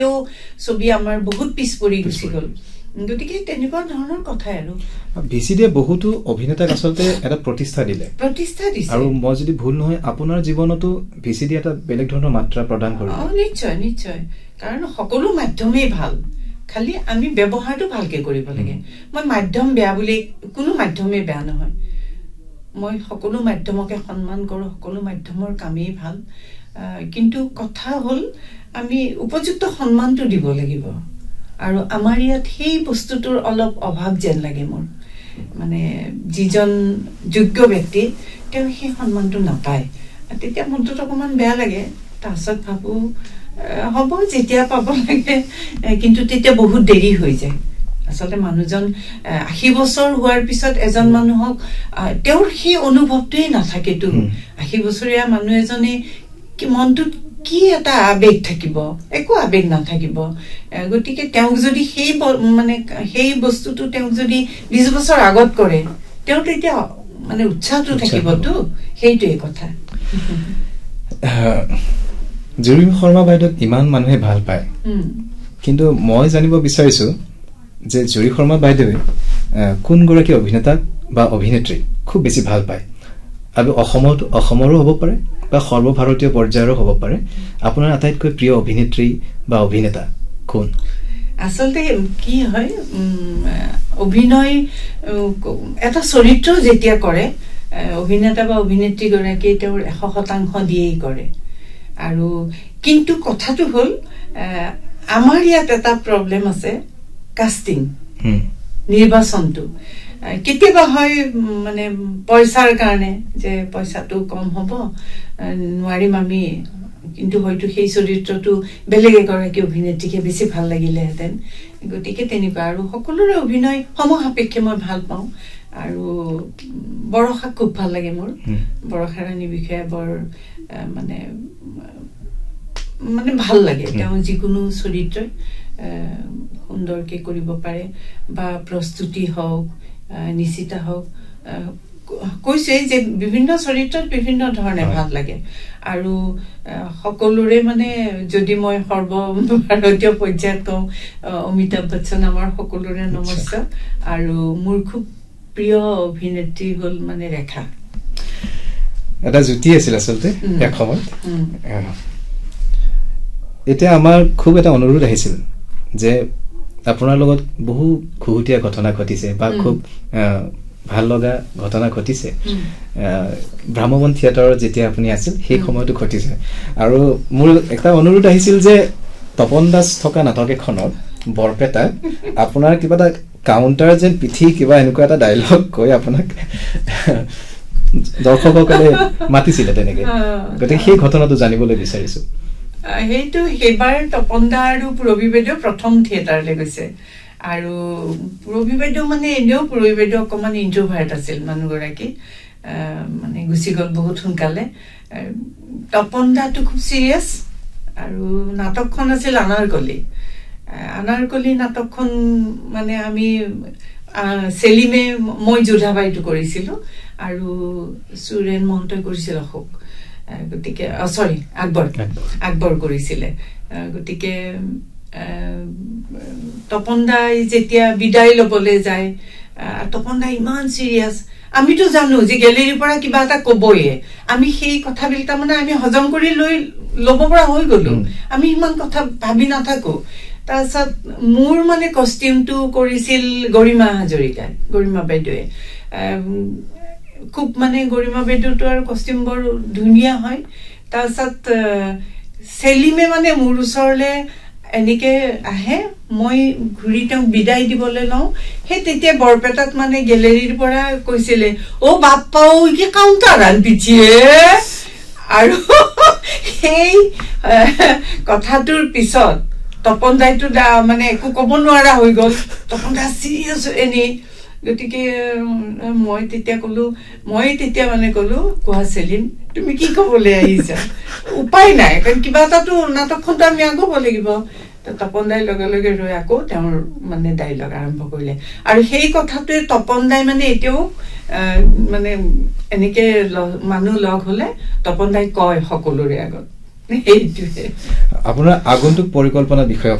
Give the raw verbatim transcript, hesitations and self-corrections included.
ছবি আমাৰ বহুত পিছ পৰি গুচি গ'ল গতিকে তেনেকুৱা ধৰণৰ কথা আৰু ভিচিডিয়ে বহুতো অভিনেতাক আচলতে এটা প্ৰতিষ্ঠা দিলে প্ৰতিষ্ঠা দিছে আৰু মই যদি ভুল নহয় আপোনাৰ জীৱনতো ভিচিডি এটা বেলেগ ধৰণৰ মাত্ৰা প্ৰদান কৰিলে নিশ্চয় নিশ্চয় কাৰণ সকলো মাধ্যমেই ভাল খালি আমি ব্যৱহাৰটো ভালকে কৰিব লাগে মই মাধ্যম বেয়া বুলি কোনো মাধ্যমেই বেয়া নহয় মই সকলো মাধ্যমকে সন্মান কৰোঁ সকলো মাধ্যমৰ কামেই ভাল কিন্তু কথা হ'ল আমি উপযুক্ত সন্মানটো দিব লাগিব আৰু আমাৰ ইয়াত সেই বস্তুটোৰ অলপ অভাৱ যেন লাগে মোৰ মানে যিজন যোগ্য ব্যক্তি তেওঁ সেই সন্মানটো নাপায় তেতিয়া মনটো অকমান বেয়া লাগে তাৰছত ভাবো হ'ব যেতিয়া পাব লাগে কিন্তু তেতিয়া বহুত দেৰি হৈ যায় আসলে মানুহজন আশী বছৰ হোৱাৰ পিছত এজন মানুহক তেওঁৰ সেই অনুভৱটোই নাথাকে তো আশী বছৰীয়া মানুহ এজনে কি মনটো কি এটা আবেগ থাকিব একো আবেগ নাথাকিব গতিকে তেওঁক যদি সেই মানে সেই বস্তুটো তেওঁক যদি বিশ বছৰ আগত কৰে তেওঁ তেতিয়া মানে উৎসাহটো থাকিবতো সেইটোৱে কথা জুৰি শৰ্মা বাইদেউক ইমান মানুহে ভাল পায় কিন্তু মই জানিব বিচাৰিছো যে জুৰি শৰ্মা বাইদেৱে কোন গৰাকী অভিনেতা বা অভিনেত্ৰী খুব বেছি ভাল পায় আৰু অসমত অসমৰো হ'ব পাৰে বা সৰ্বভাৰতীয় পৰ্যায়ৰো হ'ব পাৰে আপোনাৰ আটাইতকৈ প্ৰিয় অভিনেত্ৰী বা অভিনেতা কোন আসলতে কি হয় অভিনয় এটা চৰিত্ৰ যেতিয়া কৰে অভিনেতা বা অভিনেত্ৰী গৰাকী তেওঁৰ এশ শতাংশ দিয়েই কৰে আৰু কিন্তু কথাটো হ'ল আমাৰ ইয়াত এটা প্ৰব্লেম আছে কাষ্টিং নিৰ্বাচনটো কেতিয়াবা হয় মানে পইচাৰ কাৰণে যে পইচাটো কম হ'ব নোৱাৰিম আমি কিন্তু হয়তো সেই চৰিত্ৰটো বেলেগ এগৰাকী অভিনেত্ৰীকে বেছি ভাল লাগিলেহেঁতেন গতিকে তেনেকুৱা আৰু সকলোৰে অভিনয় সমসাপেক্ষে মই ভাল পাওঁ আৰু বৰষাক খুব ভাল লাগে মোৰ বৰষা ৰাণী বিষয়ে বৰ মানে মানে ভাল লাগে তেওঁ যিকোনো চৰিত্ৰ সুন্দৰকে কৰিব পাৰে বা প্ৰস্তুতি হওক নিশ্চিত হওক কৈছে যে বিভিন্ন চৰিত্ৰত বিভিন্ন ধৰণে ভাল লাগে আৰু সকলোৰে মানে যদি মই সৰ্বভাৰতীয় পৰ্যায়ত কওঁ অমিতাভ বচ্চন আমাৰ সকলোৰে নমস্কাৰ আৰু মোৰ খুব প্ৰিয় অভিনেত্ৰী হ'ল মানে ৰেখা এটা জুতি আছিল আচলতে এক সময়ত এতিয়া আমাৰ খুব এটা অনুৰোধ আহিছিল যে আপোনাৰ লগত বহু খুহুতীয়া ঘটনা ঘটিছে বা খুব ভাল লগা ঘটনা ঘটিছে ব্ৰহ্মবন থিয়েটাৰত যেতিয়া আপুনি আছিল সেই সময়টো ঘটিছে আৰু মোৰ এটা অনুৰোধ আহিছিল যে তপন দাস থকা নাটক এখনত বৰপেটা আপোনাৰ কিবা এটা কাউণ্টাৰ যেন পিঠি কিবা এনেকুৱা এটা ডায়লগ কৈ আপোনাক দৰ্শকসকলে মাতিছিলে তেনেকে গতিকে সেই ঘটনাটো জানিবলৈ বিচাৰিছো সেইটো সেইবাৰ তপন দা আৰু পুৰবী বাইদেউ প্ৰথম থিয়েটাৰলৈ গৈছে আৰু পুৰবী বাইদেউ মানে এনেও পুৰবী বাইদেউ অকণমান ইন্ট্ৰোভাৰ্ট আছিল মানুহগৰাকী মানে গুচি গ'ল বহুত সোনকালে তপন দাটো খুব চিৰিয়াছ আৰু নাটকখন আছিল আনাৰকলি আনাৰকলি নাটকখন মানে আমি সেলিমে মই যোধাবাইটো কৰিছিলোঁ আৰু সুৰেন মহন্তই কৰিছিল অশোক গতিকে সৰি আকবৰ আকবৰ কৰিছিলে গতিকে তপন দাই যেতিয়া বিদায় ল'বলৈ যায় তপন দা ইমান চিৰিয়াছ আমিতো জানো যে গেলেৰীৰ পৰা কিবা এটা ক'বয়ে আমি সেই কথাবিলাক তাৰমানে আমি হজম কৰি লৈ ল'ব পৰা হৈ গ'লো আমি ইমান কথা ভাবি নাথাকো তাৰপিছত মোৰ মানে কষ্টিউমটো কৰিছিল গৰিমা হাজৰিকাই গৰিমা বাইদেৱে খুব মানে গৰিমা বাইদেউটো আৰু কষ্টিউম বৰ ধুনীয়া হয় তাৰপিছত সেলিমে মানে মোৰ ওচৰলৈ এনেকে আহে মই ঘূৰি তেওঁক বিদায় দিবলৈ লওঁ সেই তেতিয়া বৰপেটাত মানে গেলেৰীৰ পৰা কৈছিলে অ' বাপ্পা ঐ কি কাউণ্টাৰ আনপিছিয়ে আৰু সেই কথাটোৰ পিছত তপন দাইটো দা মানে একো ক'ব নোৱাৰা হৈ গ'ল তপন দা চিৰিয়াছ এনেই গতিকে মই তেতিয়া ক'লো মই তেতিয়া মানে ক'লো কোৱা সেলিম তুমি কি ক'বলৈ আহিছা উপায় নাই কাৰণ কিবা এটাতো নাটকখনতো আমি আগুৱাব লাগিব তপন দাই লগে লগে ৰৈ আকৌ তেওঁৰ মানে ডাইলগ আৰম্ভ কৰিলে আৰু সেই কথাটোৱে তপন দাই মানে এতিয়াও মানে এনেকে মানুহ লগ হ'লে তপন দাই কয় সকলোৰে আগত সেইটোৱে আপোনাৰ আগন্তুক পৰিকল্পনা বিষয়ে